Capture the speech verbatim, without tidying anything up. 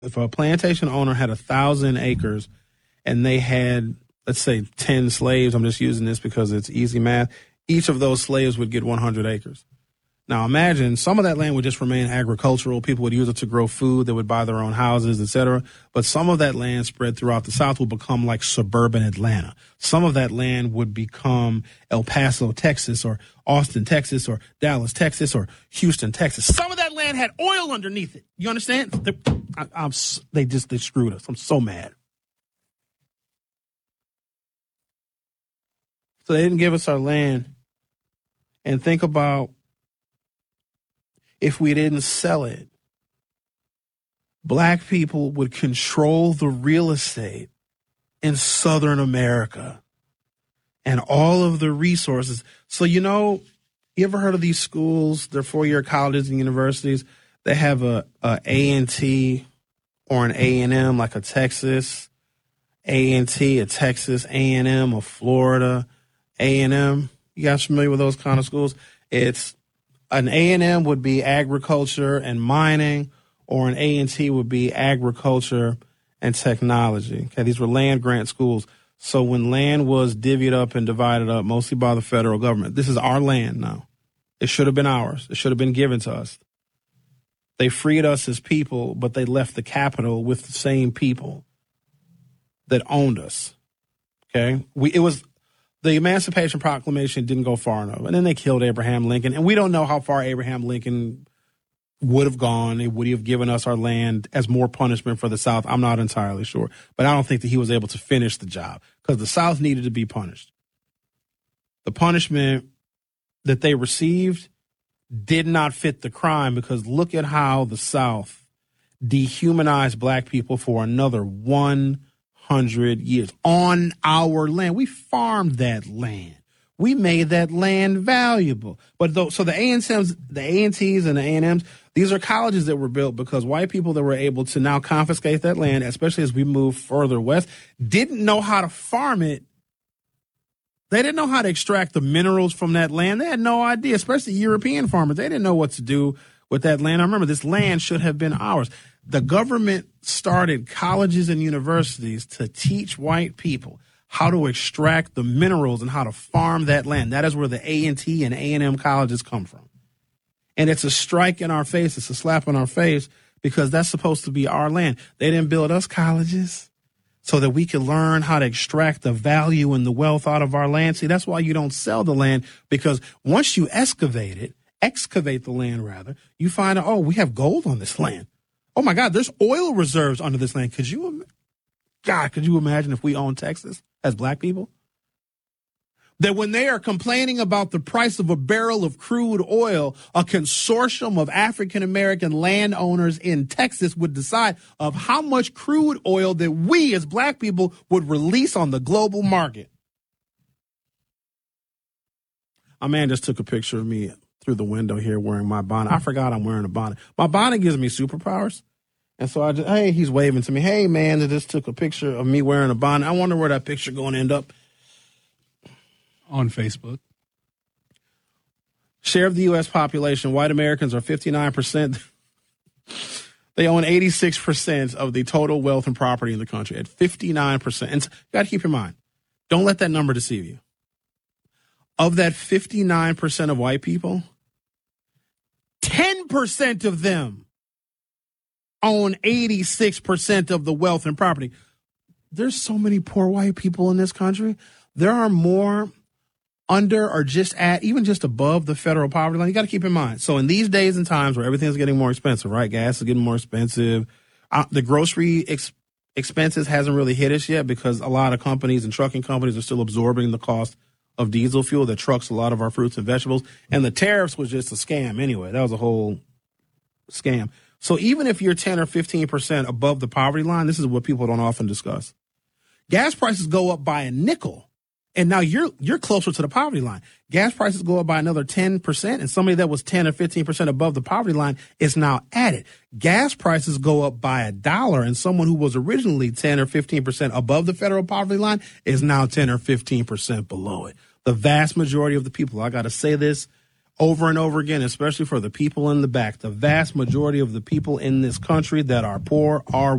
if a plantation owner had a thousand acres and they had, let's say, ten slaves, I'm just using this because it's easy math, each of those slaves would get one hundred acres. Now imagine some of that land would just remain agricultural. People would use it to grow food. They would buy their own houses, et cetera. But some of that land spread throughout the South would become like suburban Atlanta. Some of that land would become El Paso, Texas, or Austin, Texas, or Dallas, Texas, or Houston, Texas. Some of that land had oil underneath it. You understand? They, I, I'm, they just they screwed us. I'm so mad. So they didn't give us our land. And think about if we didn't sell it, black people would control the real estate in Southern America and all of the resources. So, you know, you ever heard of these schools? They're four-year colleges and universities. They have a, a A and T or an A and M, like a Texas, A and T, a Texas, A and M, a Florida, A and M. You guys familiar with those kind of schools? It's an A and M would be agriculture and mining, or an A and T would be agriculture and technology. Okay, these were land grant schools. So when land was divvied up and divided up, mostly by the federal government, this is our land now. It should have been ours. It should have been given to us. They freed us as people, but they left the capital with the same people that owned us. Okay, we it was. The Emancipation Proclamation didn't go far enough. And then they killed Abraham Lincoln. And we don't know how far Abraham Lincoln would have gone. Would he have given us our land as more punishment for the South? I'm not entirely sure. But I don't think that he was able to finish the job because the South needed to be punished. The punishment that they received did not fit the crime because look at how the South dehumanized black people for another one hundred years on our land. We farmed that land. We made that land valuable. But though, so the A and Ms, the A and Ts and the A and Ms, these are colleges that were built because white people that were able to now confiscate that land, especially as we move further west, didn't know how to farm it. They didn't know how to extract the minerals from that land. They had no idea, especially European farmers. They didn't know what to do with that land. I remember this land should have been ours. The government started colleges and universities to teach white people how to extract the minerals and how to farm that land. That is where the A and T and A and M colleges come from. And it's a strike in our face. It's a slap in our face because that's supposed to be our land. They didn't build us colleges so that we could learn how to extract the value and the wealth out of our land. See, that's why you don't sell the land, because once you excavate it, excavate the land rather, you find out, oh, we have gold on this land. Oh, my God, there's oil reserves under this land. Could you, God, could you imagine if we owned Texas as black people? That when they are complaining about the price of a barrel of crude oil, a consortium of African-American landowners in Texas would decide of how much crude oil that we as black people would release on the global market. A man just took a picture of me through the window here wearing my bonnet. I forgot I'm wearing a bonnet. My bonnet gives me superpowers. And so I just, hey, he's waving to me. Hey, man, that just took a picture of me wearing a bonnet. I wonder where that picture going to end up. On Facebook. Share of the U S population, white Americans are fifty-nine percent. They own eighty-six percent of the total wealth and property in the country at fifty-nine percent. And you got to keep in mind, don't let that number deceive you. Of that fifty-nine percent of white people, ten percent of them own eighty-six percent of the wealth and property. There's so many poor white people in this country. There are more under or just at, even just above the federal poverty line. You got to keep in mind. So in these days and times where everything's getting more expensive, right? Gas is getting more expensive. Uh, the grocery ex- expenses hasn't really hit us yet because a lot of companies and trucking companies are still absorbing the cost of diesel fuel that trucks a lot of our fruits and vegetables. And the tariffs was just a scam anyway. That was a whole scam. So even if you're ten or fifteen percent above the poverty line, this is what people don't often discuss. Gas prices go up by a nickel. And now you're you're closer to the poverty line. Gas prices go up by another ten percent, and somebody that was ten or fifteen percent above the poverty line is now at it. Gas prices go up by a dollar, and someone who was originally ten or fifteen percent above the federal poverty line is now ten or fifteen percent below it. The vast majority of the people, I got to say this over and over again, especially for the people in the back, the vast majority of the people in this country that are poor are